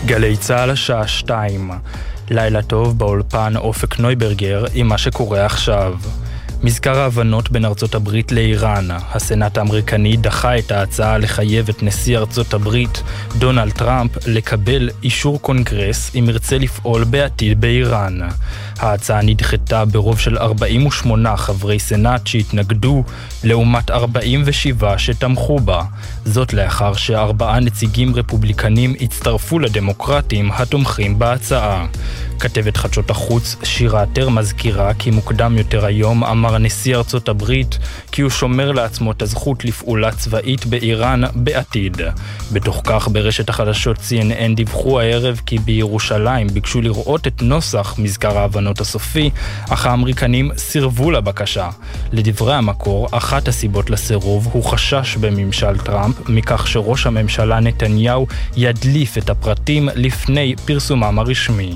גלי צהל השעה 2. לילה טוב באולפן אופק נויברגר עם מה שקורה עכשיו. מזכר ההבנות בין ארצות הברית לאיראן. הסנאט האמריקני דחה את ההצעה לחייב את נשיא ארצות הברית דונלד טראמפ לקבל אישור קונגרס אם ירצה לפעול בעתיד באיראן. ההצעה נדחתה ברוב של 48 חברי סנאט שהתנגדו לעומת 47 שתמכו בה. זאת לאחר שארבעה נציגים רפובליקנים הצטרפו לדמוקרטים התומכים בהצעה. כתבת חדשות החוץ שירה עטר מזכירה כי מוקדם יותר היום אמר נשיא ארצות הברית כי הוא שומר לעצמו את הזכות לפעולה צבאית באיראן בעתיד. בתוך כך ברשת החדשות CNN דיווחו הערב כי בירושלים ביקשו לראות את נוסח מזכר ההבנות הסופי, אך האמריקנים סירבו לבקשה. לדברי המקור, אחת הסיבות לסירוב הוא חשש בממשל טראמפ מכך שראש הממשלה נתניהו ידליף את הפרטים לפני פרסומם הרשמי.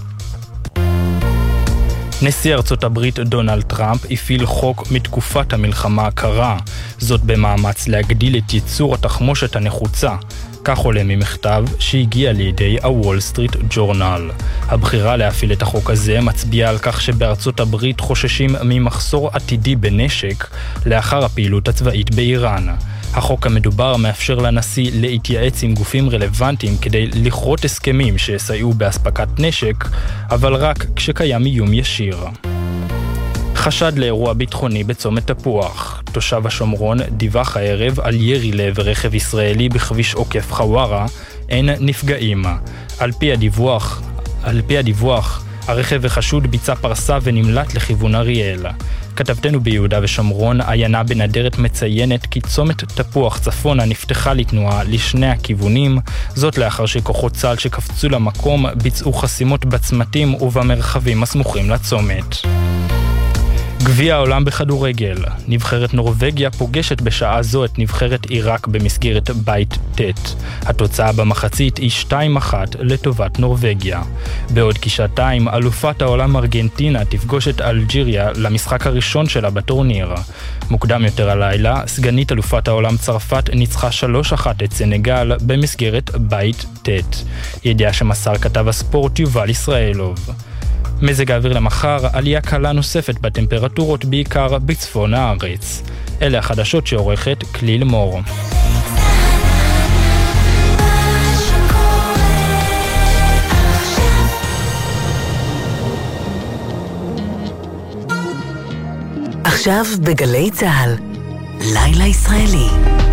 נשיא ארצות הברית דונלד טראמפ הפעיל חוק מתקופת המלחמה הקרה, זאת במאמץ להגדיל את ייצור התחמושת הנחוצה. כך עולה ממכתב שהגיע לידי הוול סטריט ג'ורנל. הבחירה להפעיל את החוק הזה מצביעה על כך שבארצות הברית חוששים ממחסור עתידי בנשק לאחר הפעילות הצבאית באיראן. החוק המדובר מאפשר לנשיא להתייעץ עם גופים רלוונטיים כדי לכרות הסכמים שיסייעו בהספקת נשק, אבל רק כשקיים איום ישיר. חשד לאירוע ביטחוני בצומת תפוח. תושב השומרון דיווח הערב על ירי לעבר רכב ישראלי בכביש עוקף חווארה, אין נפגעים. על פי הדיווח, הרכב החשוד ביצע פרסה ונמלט לכיוון אריאל. כתבתנו ביהודה ושומרון, עיינה בנדרת מציינת כי צומת תפוח צפונה נפתחה לתנועה לשני הכיוונים, זאת לאחר שכוחות צה"ל שקפצו למקום ביצעו חסימות בצמתים ובמרחבים הסמוכים לצומת. גביע העולם בכדורגל. נבחרת נורווגיה פוגשת בשעה זו את נבחרת עיראק במסגרת בית ט'. התוצאה במחצית היא 2-1 לטובת נורווגיה. בעוד כשעתיים, אלופת העולם ארגנטינה תפגוש את אלג'יריה למשחק הראשון שלה בטורניר. מוקדם יותר הלילה, סגנית אלופת העולם צרפת ניצחה 3-1 את סנגל במסגרת בית ט'. ידיעה שמסר כתב הספורט יובל ישראלוב. מזג האוויר למחר, עלייה קלה נוספת בטמפרטורות בעיקר בצפון הארץ. אלה החדשות שעורכת כליל מור. עכשיו בגלי צהל, לילה ישראלי.